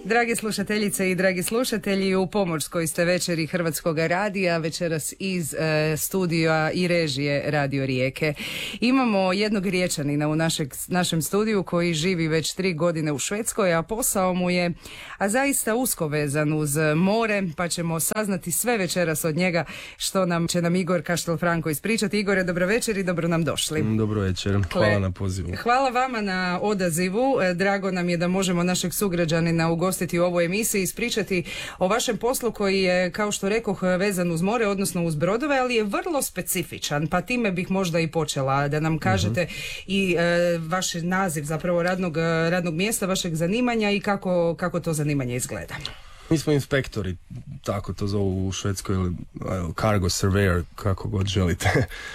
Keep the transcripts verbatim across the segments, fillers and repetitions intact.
Dragi slušateljice i dragi slušatelji, u pomorskoj ste večeri Hrvatskog radija, večeras iz e, studija i režije Radio Rijeke. Imamo jednog Riječanina u našeg, našem studiju koji živi već tri godine u Švedskoj, a posao mu je a zaista usko vezan uz more, pa ćemo saznati sve večeras od njega što nam će nam Igor Kaštel-Franko ispričati. Igore, dobro večer i dobro nam došli. Dobro večer, hvala na pozivu. Hvala vama na odazivu, drago nam je da možemo našeg sugrađanina ugostiti u ovoj emisiji, ispričati o vašem poslu koji je, kao što rekoh, vezan uz more, odnosno uz brodove, ali je vrlo specifičan, pa time bih možda i počela, da nam kažete uh-huh. i e, vaš naziv zapravo radnog, radnog mjesta, vašeg zanimanja i kako, kako to zanimanje izgleda. Mi smo inspektori, tako to zovu u Švedskoj, ili cargo surveyor, kako god želite.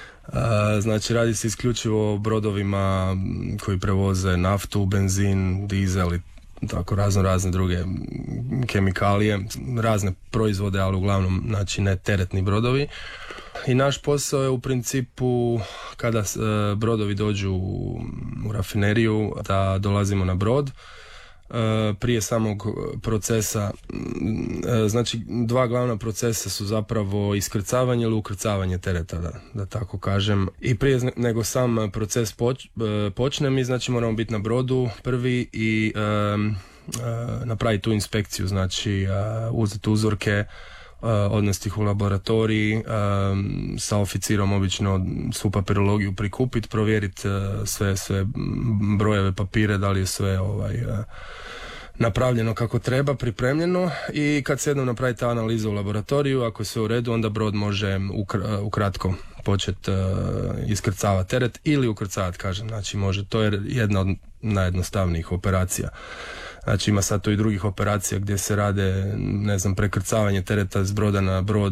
Znači, radi se isključivo o brodovima koji prevoze naftu, benzin, dizel i tako razno razne druge kemikalije, razne proizvode, ali uglavnom znači ne teretni brodovi. I naš posao je u principu kada e, brodovi dođu u, u rafineriju, da dolazimo na brod. E, prije samog procesa, e, znači dva glavna procesa su zapravo iskrcavanje ili ukrcavanje tereta, da, da tako kažem. I prije nego sam proces poč, e, počne, mi znači moramo biti na brodu prvi i e, e, napraviti tu inspekciju, znači e, uzeti uzorke, Uh, odnesti ih u laboratoriji, uh, sa oficirom obično svu papirologiju prikupiti, provjeriti uh, sve, sve brojeve papire, da li je sve ovaj, uh, napravljeno kako treba, pripremljeno, i kad se jednom napravi ta analiza u laboratoriju, ako je sve u redu, onda brod može ukr- ukratko početi uh, iskrcavati teret ili ukrcavati, kažem, znači može, to je jedna od najjednostavnijih operacija. Znači ima sad tu i drugih operacija gdje se rade, ne znam, prekrcavanje tereta s broda na brod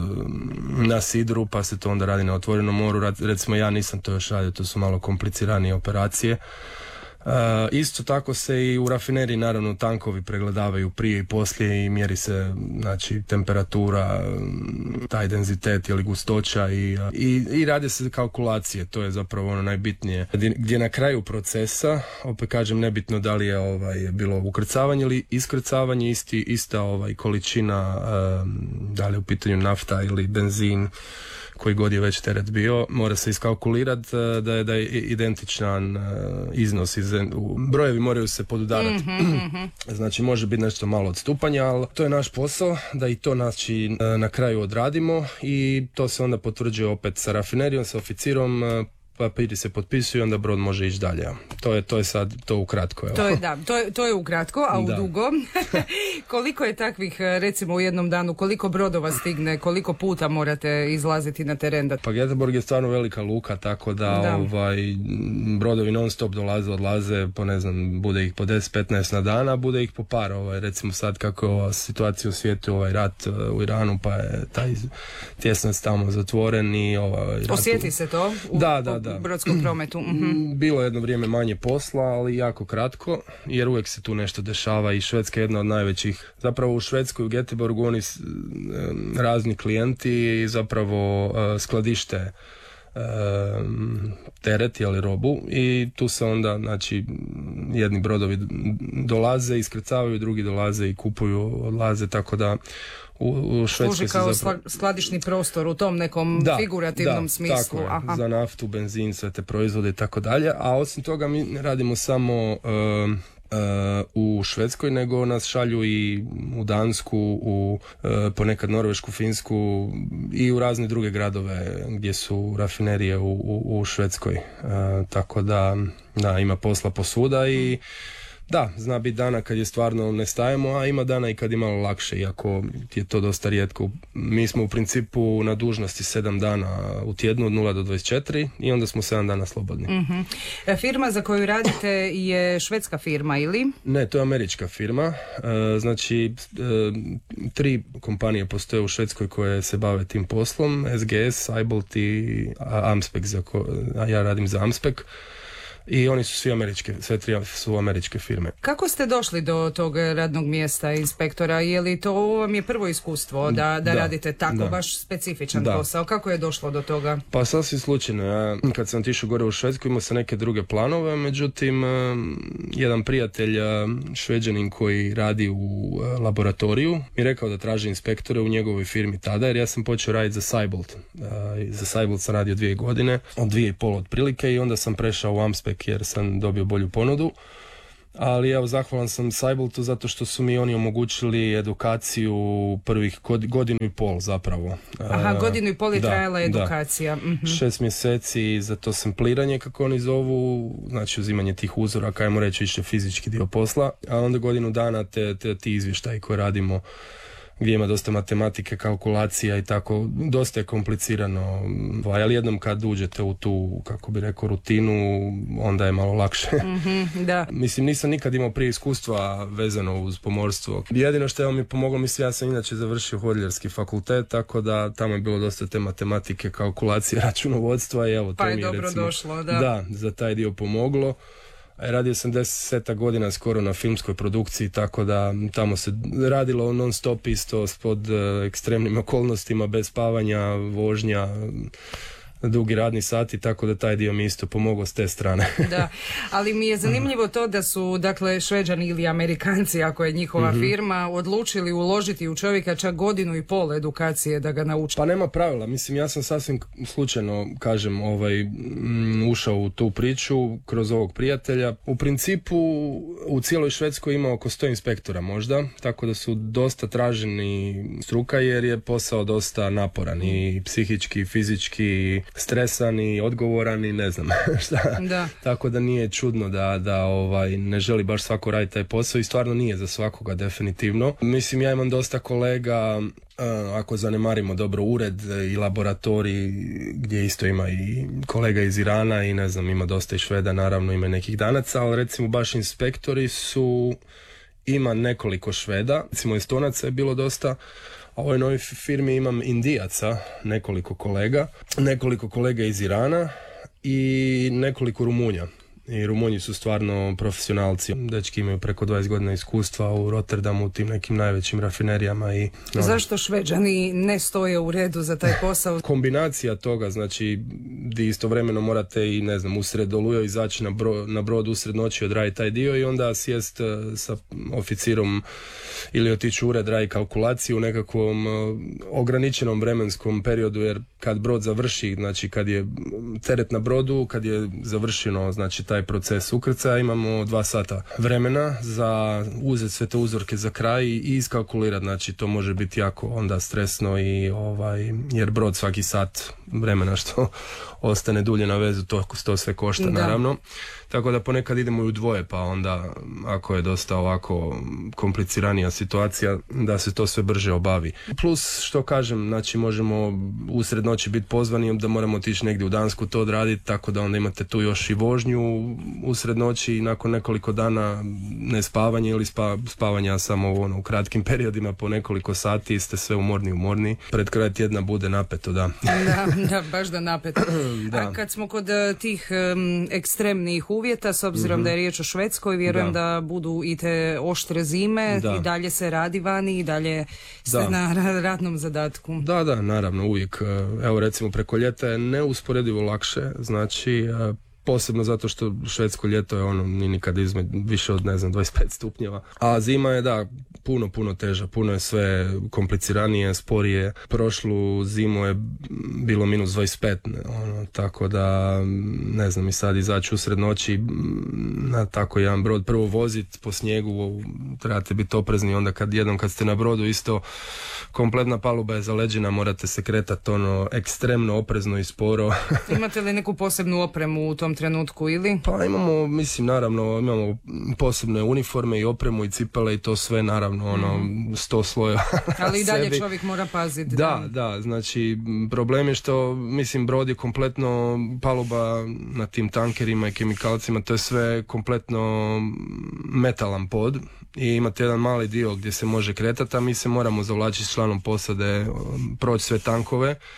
na sidru, pa se to onda radi na otvorenom moru. Recimo ja nisam to još radio, to su malo kompliciranije operacije. Uh, isto tako se i u rafineriji naravno tankovi pregledavaju prije i poslije i mjeri se znači temperatura, taj denzitet ili gustoća i, i, i rade se kalkulacije, to je zapravo ono najbitnije. Gdje na kraju procesa, opet kažem, nebitno da li je ovaj, bilo ukrcavanje ili iskrcavanje, isti, ista ovaj, količina, um, da li je u pitanju nafta ili benzin, koji god je već teret bio, mora se iskalkulirati da je, da je identičan uh, iznos. Iz, brojevi moraju se podudarati. Mm-hmm. Znači može biti nešto malo odstupanja, ali to je naš posao, da i to znači, na kraju odradimo i to se onda potvrđuje opet sa rafinerijom, sa oficirom, uh, papiri se potpisuju i onda brod može ići dalje. To je, to je sad to ukratko. Evo. To je, da, to je, to je ukratko, a u da. dugo koliko je takvih, recimo u jednom danu, koliko brodova stigne, koliko puta morate izlaziti na teren? Da... Pa Göteborg je stvarno velika luka, tako da, da. Ovaj, brodovi non stop dolaze, odlaze, po ne znam, bude ih po deset petnaest na dana, bude ih po par. Ovaj, recimo sad kako je ova situacija u svijetu, ovaj rat u Iranu, pa je taj tjesnac tamo zatvoren i ovaj, rat... Osjeti se to? U... Da, da, da. U brodskom prometu. Mm-hmm. Bilo je jedno vrijeme manje posla, ali jako kratko, jer uvijek se tu nešto dešava i Švedska je jedna od najvećih. Zapravo u Švedskoj, u Göteborgu, oni razni klijenti zapravo uh, skladište uh, teret ili robu i tu se onda, znači, jedni brodovi dolaze, iskrcavaju, drugi dolaze i kupuju, odlaze, tako da u, u služi kao zapravo... skladišni prostor u tom nekom da, figurativnom da, smislu. Tako je, Aha. za naftu, benzin, sve te proizvode i tako dalje, a osim toga mi radimo samo uh, uh, u Švedskoj, nego nas šalju i u Dansku, u uh, ponekad Norvešku, Finsku i u razne druge gradove gdje su rafinerije u, u, u Švedskoj. Uh, tako da, da, ima posla posvuda i da, zna biti dana kad je stvarno ne stajemo, a ima dana i kad je malo lakše, iako je to dosta rijetko. Mi smo u principu na dužnosti sedam dana u tjednu od nula do dvadeset četiri i onda smo sedam dana slobodni. Mm-hmm. Firma za koju radite je švedska firma ili? Ne, to je američka firma. E, znači, e, tri kompanije postoje u Švedskoj koje se bave tim poslom, S G S, Aibelt i Amspek, za ko, a ja radim za Amspek. i oni su svi američke, sve tri su američke firme. Kako ste došli do tog radnog mjesta inspektora? Je li to vam je prvo iskustvo da, da, da radite tako da. baš specifičan da. posao? Kako je došlo do toga? Pa sasvim slučajno. Ja, kad sam otišao gore u Švedsku imao sam neke druge planove, međutim jedan prijatelj Šveđanin koji radi u laboratoriju mi rekao da traži inspektore u njegovoj firmi tada, jer ja sam počeo raditi za Seibold. Za Seibold sam radio dvije godine, od dvije i pol otprilike, i onda sam prešao u Amspec jer sam dobio bolju ponudu. Ali evo, zahvalan sam Seiboldu zato što su mi oni omogućili edukaciju prvih godinu i pol zapravo. Aha, godinu i pol je da, trajala edukacija. Da. Mm-hmm. Šest mjeseci za to sampliranje, kako oni zovu, znači uzimanje tih uzora, kajmo reći više fizički dio posla, a onda godinu dana te, te, ti izvještaji koje radimo, gdje ima dosta matematike, kalkulacija i tako, dosta je komplicirano, ali jednom kad uđete u tu, kako bi rekao, rutinu, onda je malo lakše. Mm-hmm, da. Mislim, nisam nikad imao prije iskustva vezano uz pomorstvo. Jedino što je mi pomoglo, mislim, ja sam inače završio hotelijerski fakultet, tako da tamo je bilo dosta te matematike, kalkulacije, računovodstva i evo, pa to je mi je dobro recimo, došlo, da. Da, za taj dio pomoglo. Radio sam deset godina skoro na filmskoj produkciji, tako da tamo se radilo non stop isto pod uh, ekstremnim okolnostima, bez spavanja, vožnja, dugi radni sati, tako da taj dio mi isto pomogao s te strane. Da, ali mi je zanimljivo to da su, dakle, Šveđani ili Amerikanci, ako je njihova mm-hmm. firma, odlučili uložiti u čovjeka čak godinu i pol edukacije da ga nauči. Pa nema pravila, mislim, ja sam sasvim slučajno, kažem, ovaj, m, ušao u tu priču kroz ovog prijatelja. U principu u cijeloj Švedskoj ima oko sto inspektora možda, tako da su dosta traženi struka jer je posao dosta naporan i psihički, i fizički, stresan i odgovoran i ne znam šta. Da. Tako da nije čudno da, da ovaj, ne želi baš svako raditi taj posao i stvarno nije za svakoga definitivno. Mislim, ja imam dosta kolega, ako zanemarimo dobro ured i laboratorij gdje isto ima i kolega iz Irana i ne znam, ima dosta i Šveda, naravno ima nekih Danaca, ali recimo baš inspektori su, ima nekoliko Šveda, recimo Estonaca je bilo dosta. A u ovoj novoj firmi imam Indijaca, nekoliko kolega, nekoliko kolega iz Irana i nekoliko Rumunja. I Rumunji su stvarno profesionalci. Dečki imaju preko dvadeset godina iskustva u Rotterdamu, u tim nekim najvećim rafinerijama. I, no. Zašto Šveđani ne stoje u redu za taj posao? Kombinacija toga, znači, di istovremeno morate i, ne znam, usred Oluje izaći na, bro, na brod usred noći, odraditi taj dio i onda sjest uh, sa oficirom ili otići u ured, raditi kalkulaciju u nekakvom uh, ograničenom vremenskom periodu, jer kad brod završi, znači kad je teret na brodu, kad je završeno, znači taj proces ukrcaja, imamo dva sata vremena za uzeti sve te uzorke za kraj i iskalkulirati, znači to može biti jako onda stresno i ovaj, jer brod svaki sat vremena što ostane dulje na vezu, to, to sve košta, da. Naravno. Tako da ponekad idemo i u dvoje, pa onda ako je dosta ovako kompliciranija situacija, da se to sve brže obavi. Plus, što kažem, znači možemo usred noći biti pozvani da moramo otići negdje u Dansku to odraditi, tako da onda imate tu još i vožnju usred noći i nakon nekoliko dana ne spavanje ili spa, spavanja samo ono, u kratkim periodima po nekoliko sati, ste sve umorni, umorni. Pred kraj tjedna bude napeto, da. Da, da, baš da napeto. Da. A kad smo kod uh, tih um, ekstremnih uvjeta, s obzirom mm-hmm. da je riječ o Švedskoj, vjerujem da, da budu i te oštre zime, da. I dalje se radi vani i dalje ste da. Na radnom zadatku. Da, da, naravno, uvijek. Evo recimo preko ljeta je neusporedivo lakše, znači posebno zato što švedsko ljeto je ono ni nikad izme više od ne znam dvadeset pet stupnjeva, a zima je da puno puno teža, puno je sve kompliciranije, sporije. Prošlu zimu je bilo minus dvadeset pet, ono, tako da ne znam i sad izaći usred noći na tako jedan brod, prvo voziti po snijegu, trebate biti oprezni, onda kad jednom kad ste na brodu isto kompletna paluba je zaleđena, morate se kretati ono ekstremno oprezno i sporo. Imate li neku posebnu opremu u tom trenutku ili? Pa imamo, mislim, naravno, imamo posebne uniforme i opremu i cipele i to sve, naravno, ono, sto slojeva. Ali i dalje čovjek mora paziti. Da, da, da, znači, problem je što, mislim, brod je kompletno, paluba na tim tankerima i kemikalcima, to je sve kompletno metalan pod i imate jedan mali dio gdje se može kretati, a mi se moramo zavlačiti s članom posade, proći sve tankove,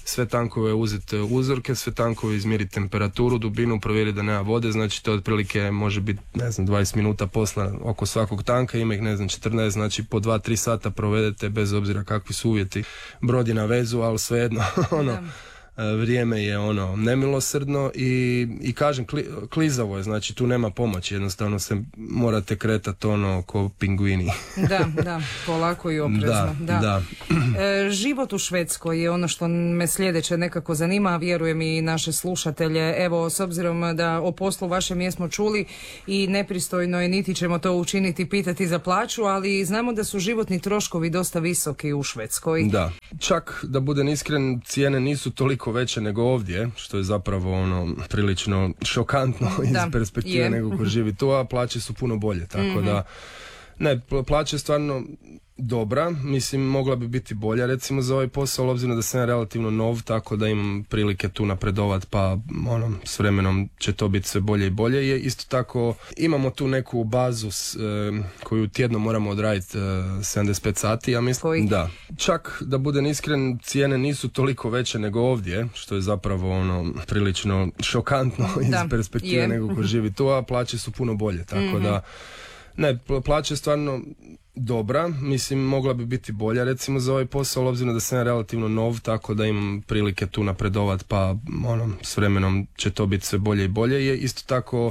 sve tankove uzeti uzorke, sve tankove izmjeriti temperaturu, dubinu, provjeriti da nema vode, znači to otprilike može biti, ne znam, dvadeset minuta posla oko svakog tanka, ima ih, ne znam, četrnaest, znači po dva tri sata provedete bez obzira kakvi su uvjeti. Brod je na vezu, ali svejedno, ono, vrijeme je ono nemilosrdno i, i kažem, kli, klizavo je, znači tu nema pomoći, jednostavno se morate kretati ono ko pingvini. Da, da, polako i oprezno. Da, da. da. E, život u Švedskoj je ono što me sljedeće nekako zanima, vjerujem i naše slušatelje. Evo, s obzirom da o poslu vašem jesmo čuli i nepristojno je, niti ćemo to učiniti, pitati za plaću, ali znamo da su životni troškovi dosta visoki u Švedskoj. Da, čak da budem iskren, cijene nisu toliko veće nego ovdje, što je zapravo ono prilično šokantno iz da, perspektive je. nego ko živi tu, a plaće su puno bolje, tako mm-hmm. da ne, plaća je stvarno dobra, mislim mogla bi biti bolja recimo za ovaj posao, obzirom da sam ja relativno nov, tako da imam prilike tu napredovat, pa ono, s vremenom će to biti sve bolje i bolje. I isto tako imamo tu neku bazu s, e, koju tjedno moramo odraditi e, sedamdeset pet sati, ja mislim. Koji? Da. Čak da budem iskren, cijene nisu toliko veće nego ovdje, što je zapravo ono prilično šokantno iz da, perspektive je. nego ko živi tu, a plaće su puno bolje, tako mm-hmm. da ne, plaća je stvarno dobra, mislim mogla bi biti bolja recimo za ovaj posao, obzirom da sam ja relativno nov, tako da imam prilike tu napredovat, pa ono, s vremenom će to biti sve bolje i bolje. I isto tako